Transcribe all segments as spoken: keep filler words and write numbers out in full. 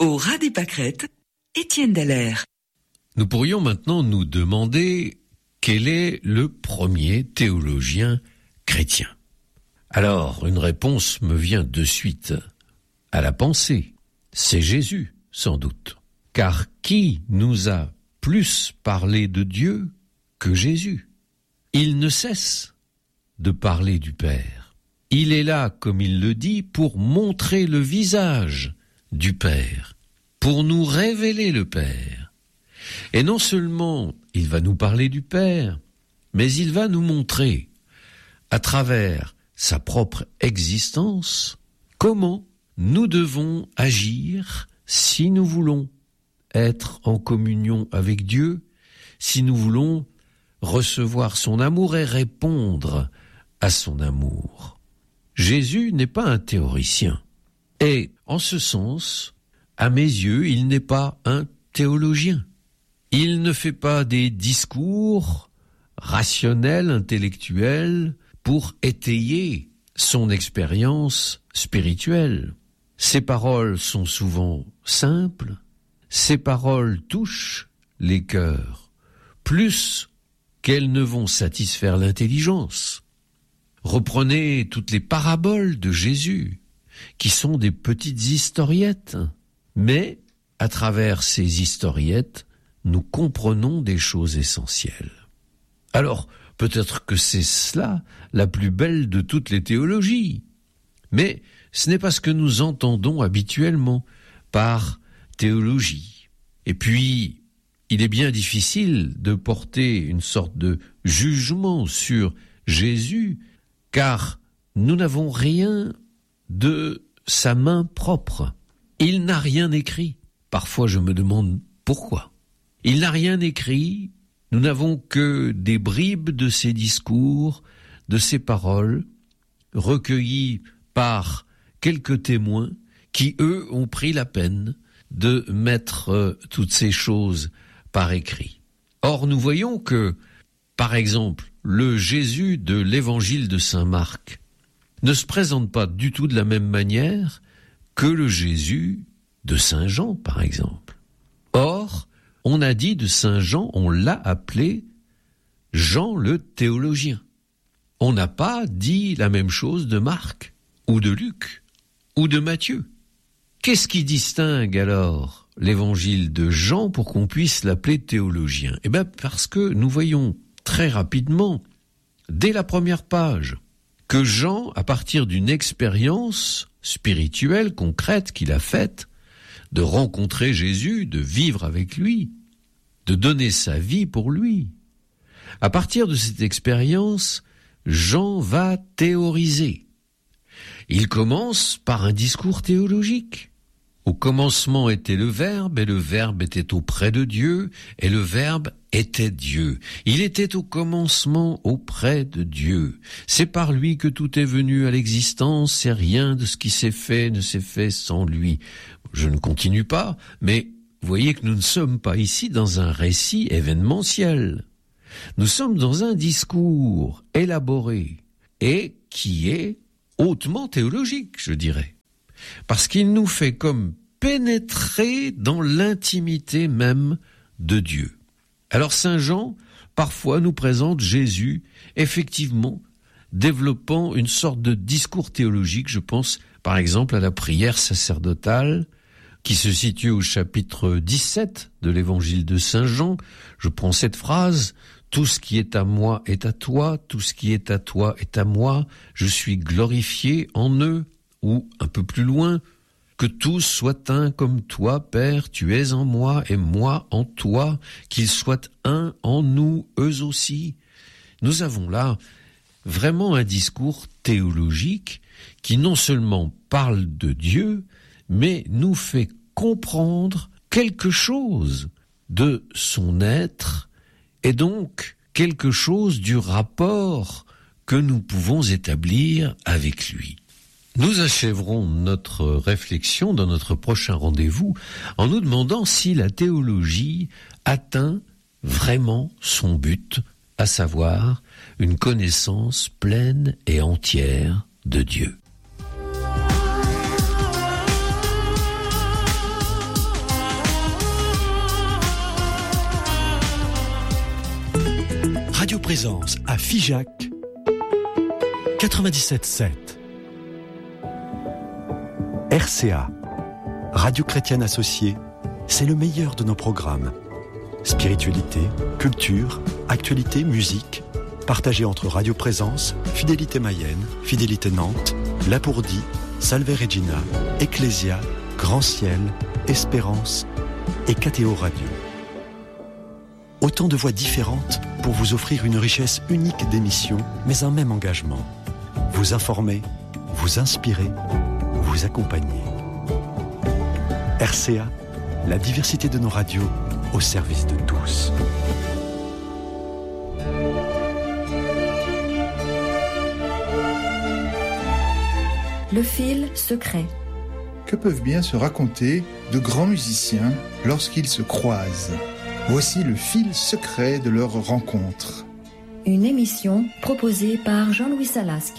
Au ras des pâquerettes, Étienne Dallaire. Nous pourrions maintenant nous demander quel est le premier théologien chrétien. Alors, une réponse me vient de suite à la pensée. C'est Jésus, sans doute. Car qui nous a plus parlé de Dieu que Jésus? Il ne cesse de parler du Père. Il est là, comme il le dit, pour montrer le visage du Père, pour nous révéler le Père. Et non seulement il va nous parler du Père, mais il va nous montrer, à travers sa propre existence, comment nous devons agir si nous voulons être en communion avec Dieu, si nous voulons recevoir son amour et répondre à son amour. Jésus n'est pas un théoricien. Et, en ce sens, à mes yeux, il n'est pas un théologien. Il ne fait pas des discours rationnels, intellectuels, pour étayer son expérience spirituelle. Ses paroles sont souvent simples, ses paroles touchent les cœurs, plus qu'elles ne vont satisfaire l'intelligence. Reprenez toutes les paraboles de Jésus, qui sont des petites historiettes, mais à travers ces historiettes, nous comprenons des choses essentielles. Alors, peut-être que c'est cela la plus belle de toutes les théologies, mais ce n'est pas ce que nous entendons habituellement par théologie. Et puis, il est bien difficile de porter une sorte de jugement sur Jésus, car nous n'avons rien de sa main propre. Il n'a rien écrit. Parfois je me demande pourquoi. Il n'a rien écrit, nous n'avons que des bribes de ses discours, de ses paroles, recueillies par quelques témoins qui, eux, ont pris la peine de mettre euh, toutes ces choses par écrit. Or, nous voyons que, par exemple, le Jésus de l'évangile de saint Marc ne se présente pas du tout de la même manière que le Jésus de saint Jean, par exemple. Or, on a dit de saint Jean, on l'a appelé Jean le théologien. On n'a pas dit la même chose de Marc, ou de Luc, ou de Matthieu. Qu'est-ce qui distingue alors l'évangile de Jean pour qu'on puisse l'appeler théologien? Eh bien, parce que nous voyons très rapidement, dès la première page, que Jean, à partir d'une expérience spirituelle, concrète qu'il a faite, de rencontrer Jésus, de vivre avec lui, de donner sa vie pour lui. À partir de cette expérience, Jean va théoriser. Il commence par un discours théologique. Au commencement était le Verbe, et le Verbe était auprès de Dieu, et le Verbe était Dieu. Il était au commencement auprès de Dieu. C'est par lui que tout est venu à l'existence, et rien de ce qui s'est fait ne s'est fait sans lui. Je ne continue pas, mais vous voyez que nous ne sommes pas ici dans un récit événementiel. Nous sommes dans un discours élaboré, et qui est hautement théologique, je dirais. Parce qu'il nous fait comme pénétrer dans l'intimité même de Dieu. Alors saint Jean, parfois, nous présente Jésus, effectivement, développant une sorte de discours théologique. Je pense, par exemple, à la prière sacerdotale, qui se situe au chapitre dix-sept de l'évangile de saint Jean. Je prends cette phrase: « Tout ce qui est à moi est à toi, tout ce qui est à toi est à moi, je suis glorifié en eux. » Ou, un peu plus loin, « Que tous soient un comme toi, Père, tu es en moi et moi en toi, qu'ils soient un en nous, eux aussi. » Nous avons là vraiment un discours théologique qui non seulement parle de Dieu, mais nous fait comprendre quelque chose de son être et donc quelque chose du rapport que nous pouvons établir avec lui. Nous achèverons notre réflexion dans notre prochain rendez-vous en nous demandant si la théologie atteint vraiment son but, à savoir une connaissance pleine et entière de Dieu. Présence à Figeac, quatre-vingt-dix-sept sept. R C A, Radio Chrétienne Associée, c'est le meilleur de nos programmes. Spiritualité, culture, actualité, musique, partagés entre Radio Présence, Fidélité Mayenne, Fidélité Nantes, Lapourdie, Salve Regina, Ecclésia, Grand Ciel, Espérance et K T O Radio. Autant de voix différentes pour vous offrir une richesse unique d'émissions, mais un même engagement. Vous informer, vous inspirer, vous accompagner. R C A, la diversité de nos radios au service de tous. Le fil secret. Que peuvent bien se raconter de grands musiciens lorsqu'ils se croisent ? Voici le fil secret de leur rencontre. Une émission proposée par Jean-Louis Salasque.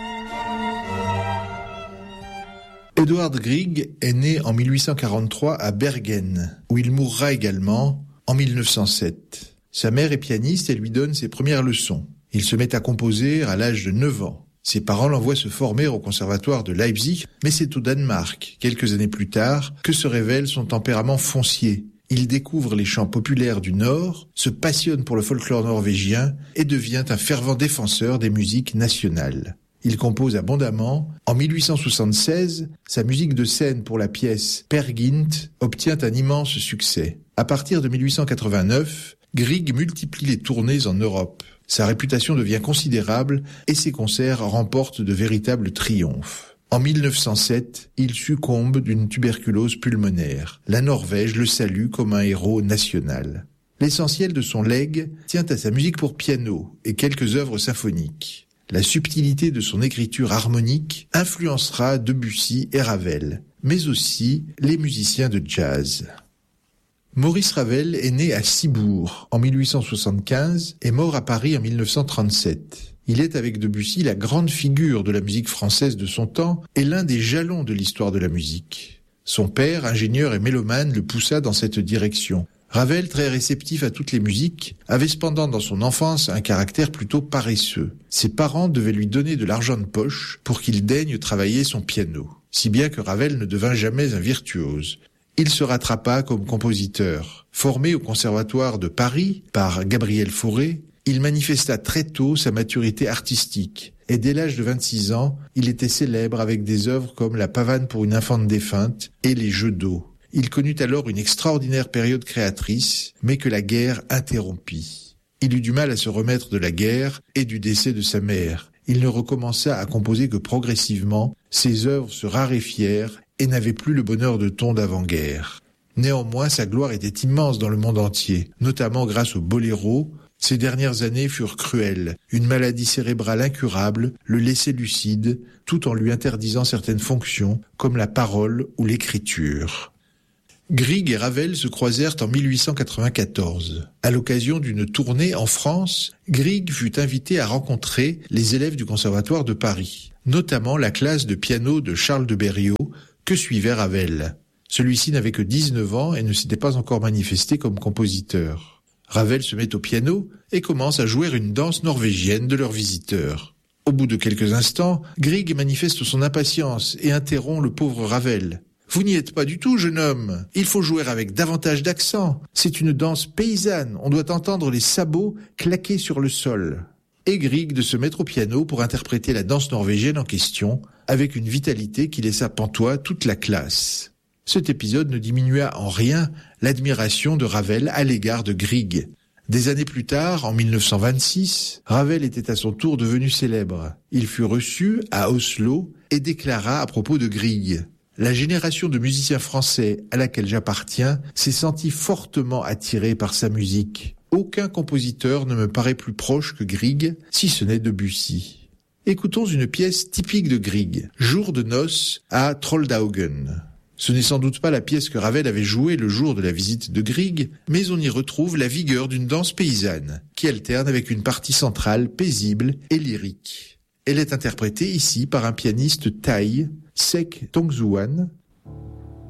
Edward Grieg est né en mille huit cent quarante-trois à Bergen, où il mourra également en mille neuf cent sept. Sa mère est pianiste et lui donne ses premières leçons. Il se met à composer à l'âge de neuf ans. Ses parents l'envoient se former au conservatoire de Leipzig, mais c'est au Danemark, quelques années plus tard, que se révèle son tempérament foncier. Il découvre les chants populaires du Nord, se passionne pour le folklore norvégien et devient un fervent défenseur des musiques nationales. Il compose abondamment. En mille huit cent soixante-seize, sa musique de scène pour la pièce Per Gynt obtient un immense succès. À partir de mille huit cent quatre-vingt-neuf, Grieg multiplie les tournées en Europe. Sa réputation devient considérable et ses concerts remportent de véritables triomphes. En mille neuf cent sept, il succombe d'une tuberculose pulmonaire. La Norvège le salue comme un héros national. L'essentiel de son legs tient à sa musique pour piano et quelques œuvres symphoniques. La subtilité de son écriture harmonique influencera Debussy et Ravel, mais aussi les musiciens de jazz. Maurice Ravel est né à Cibourg en mille huit cent soixante-quinze et mort à Paris en mille neuf cent trente-sept. Il est avec Debussy la grande figure de la musique française de son temps et l'un des jalons de l'histoire de la musique. Son père, ingénieur et mélomane, le poussa dans cette direction. Ravel, très réceptif à toutes les musiques, avait cependant dans son enfance un caractère plutôt paresseux. Ses parents devaient lui donner de l'argent de poche pour qu'il daigne travailler son piano, si bien que Ravel ne devint jamais un virtuose. Il se rattrapa comme compositeur. Formé au Conservatoire de Paris par Gabriel Fauré, il manifesta très tôt sa maturité artistique. Et dès l'âge de vingt-six ans, il était célèbre avec des œuvres comme La pavane pour une infante défunte et Les Jeux d'eau. Il connut alors une extraordinaire période créatrice, mais que la guerre interrompit. Il eut du mal à se remettre de la guerre et du décès de sa mère. Il ne recommença à composer que progressivement, ses œuvres se raréfièrent et n'avait plus le bonheur de ton d'avant-guerre. Néanmoins, sa gloire était immense dans le monde entier, notamment grâce au boléro. Ses dernières années furent cruelles. Une maladie cérébrale incurable le laissait lucide, tout en lui interdisant certaines fonctions, comme la parole ou l'écriture. Grieg et Ravel se croisèrent en mille huit cent quatre-vingt-quatorze. À l'occasion d'une tournée en France, Grieg fut invité à rencontrer les élèves du Conservatoire de Paris, notamment la classe de piano de Charles de Berriot, que suivait Ravel. Celui-ci n'avait que dix-neuf ans et ne s'était pas encore manifesté comme compositeur. Ravel se met au piano et commence à jouer une danse norvégienne de leurs visiteurs. Au bout de quelques instants, Grieg manifeste son impatience et interrompt le pauvre Ravel. « Vous n'y êtes pas du tout, jeune homme. Il faut jouer avec davantage d'accent. C'est une danse paysanne. On doit entendre les sabots claquer sur le sol. » Et Grieg de se mettre au piano pour interpréter la danse norvégienne en question, avec une vitalité qui laissa pantois toute la classe. Cet épisode ne diminua en rien l'admiration de Ravel à l'égard de Grieg. Des années plus tard, en mille neuf cent vingt-six, Ravel était à son tour devenu célèbre. Il fut reçu à Oslo et déclara à propos de Grieg: « La génération de musiciens français à laquelle j'appartiens s'est sentie fortement attirée par sa musique. Aucun compositeur ne me paraît plus proche que Grieg, si ce n'est Debussy. » Écoutons une pièce typique de Grieg, Jour de noces à Troldhaugen. Ce n'est sans doute pas la pièce que Ravel avait jouée le jour de la visite de Grieg, mais on y retrouve la vigueur d'une danse paysanne, qui alterne avec une partie centrale paisible et lyrique. Elle est interprétée ici par un pianiste thaï, Sek Tongsuan,